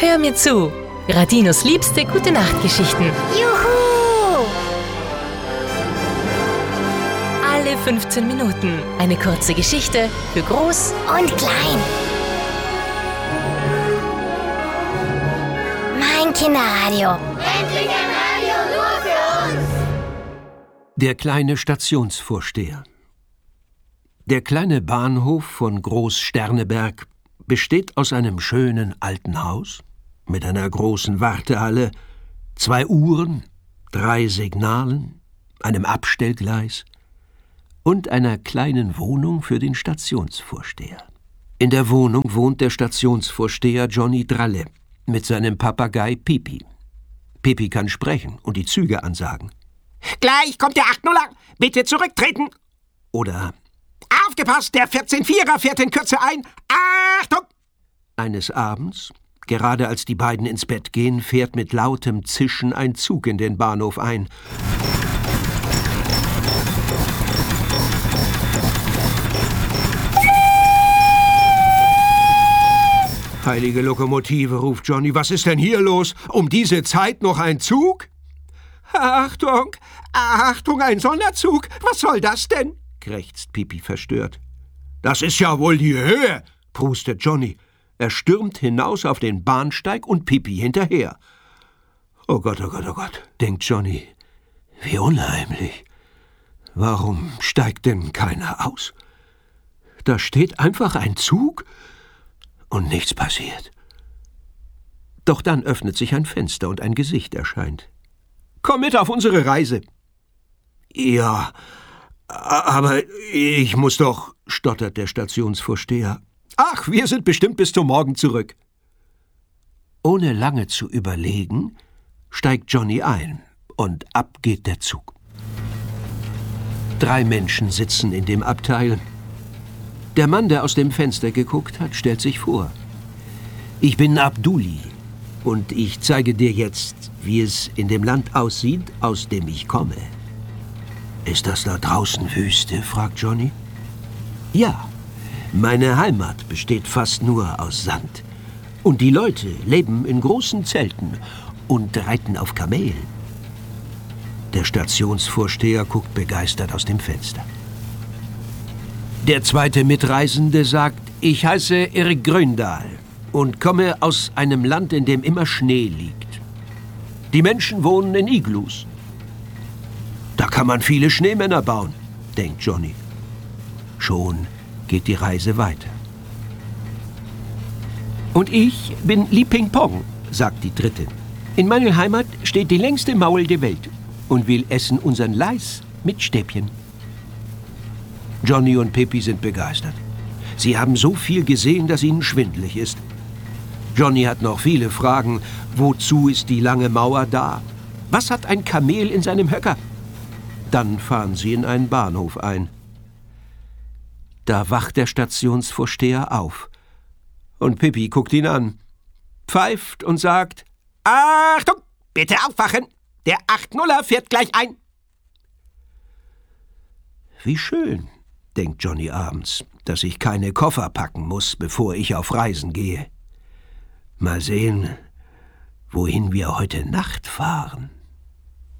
Hör mir zu. Radinos liebste Gute-Nacht-Geschichten. Juhu! Alle 15 Minuten. Eine kurze Geschichte für Groß Und klein. Mein Kinderradio. Endlich ein Radio nur für uns! Der kleine Stationsvorsteher. Der kleine Bahnhof von Groß Sterneberg besteht aus einem schönen alten Haus mit einer großen Wartehalle, 2 Uhren, 3 Signalen, einem Abstellgleis und einer kleinen Wohnung für den Stationsvorsteher. In der Wohnung wohnt der Stationsvorsteher Johnny Dralle mit seinem Papagei Pipi. Pipi kann sprechen und die Züge ansagen. Gleich kommt der 8-0er. Bitte zurücktreten. Oder Aufgepasst, der 14-4er fährt in Kürze ein. Achtung! eines Abends, gerade als die beiden ins Bett gehen, fährt mit lautem Zischen ein Zug in den Bahnhof ein. Heilige Lokomotive, ruft Johnny. Was ist denn hier los? Um diese Zeit noch ein Zug? Achtung! Achtung, ein Sonderzug. Was soll das denn? Krächzt Pipi verstört. Das ist ja wohl die Höhe, prustet Johnny. Er stürmt hinaus auf den Bahnsteig und Pipi hinterher. Oh Gott, denkt Johnny. Wie unheimlich. Warum steigt denn keiner aus? Da steht einfach ein Zug und nichts passiert. Doch dann öffnet sich ein Fenster und ein Gesicht erscheint. Komm mit auf unsere Reise. Ja, aber ich muss doch, stottert der Stationsvorsteher. Ach, wir sind bestimmt bis zum Morgen zurück. Ohne lange zu überlegen, steigt Johnny ein und ab geht der Zug. 3 Menschen sitzen in dem Abteil. Der Mann, der aus dem Fenster geguckt hat, stellt sich vor. Ich bin Abduli und ich zeige dir jetzt, wie es in dem Land aussieht, aus dem ich komme. Ist das da draußen Wüste? Fragt Johnny. Ja, meine Heimat besteht fast nur aus Sand. Und die Leute leben in großen Zelten und reiten auf Kamelen. Der Stationsvorsteher guckt begeistert aus dem Fenster. Der zweite Mitreisende sagt, ich heiße Erik Gröndal und komme aus einem Land, in dem immer Schnee liegt. Die Menschen wohnen in Iglus. Da kann man viele Schneemänner bauen, denkt Johnny. Schon geht die Reise weiter. Und ich bin Li Ping Pong, sagt die dritte. In meiner Heimat steht die längste Mauer der Welt und wir essen unseren Lais mit Stäbchen. Johnny und Pipi sind begeistert. Sie haben so viel gesehen, dass ihnen schwindelig ist. Johnny hat noch viele Fragen. Wozu ist die lange Mauer da? Was hat ein Kamel in seinem Höcker? Dann fahren sie in einen Bahnhof ein. Da wacht der Stationsvorsteher auf. Und Pipi guckt ihn an, pfeift und sagt, Achtung! Bitte aufwachen! Der 8-0er fährt gleich ein. wie schön, denkt Johnny abends, dass ich keine Koffer packen muss, bevor ich auf Reisen gehe. Mal sehen, wohin wir heute Nacht fahren.